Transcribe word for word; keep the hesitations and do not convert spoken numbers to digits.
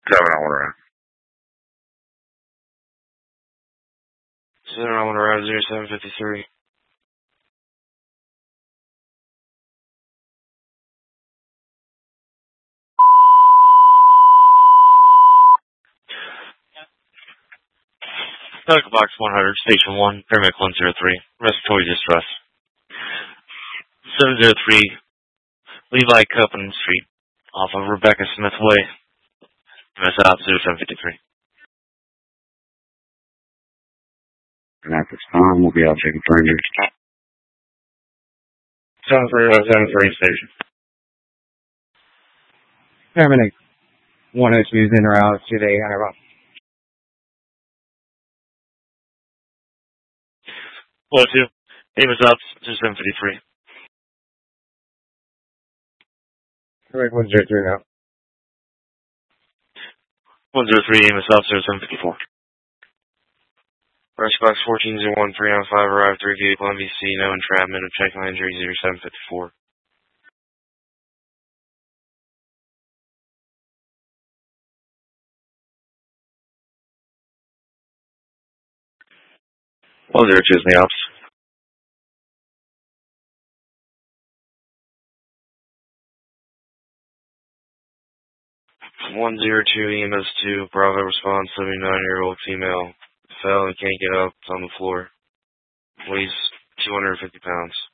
Seven on one around. Seven on one around zero seven fifty-three. Medical Box one hundred, Station one, Paramedic one zero three, respiratory distress. seven zero three, Levi Copeland Street, off of Rebecca Smith Way, M S op zero seven fifty-three. And at this time, we'll be out checking for injuries. seven three one seven three station. Paramedic one oh two is in or out today, Hunter. one oh two, M S op zero seven fifty-three. Paramedic one zero three now. one zero three, M S op zero seven fifty-four. Rescue Box fourteen zero one three nine five arrived three vehicle M V C, no entrapment, of checking injury zero seven fifty-four. one zero two is in the ops. one zero two, E M S two, Bravo response, seventy-nine-year-old female, fell and can't get up, it's on the floor. Weighs two hundred fifty pounds.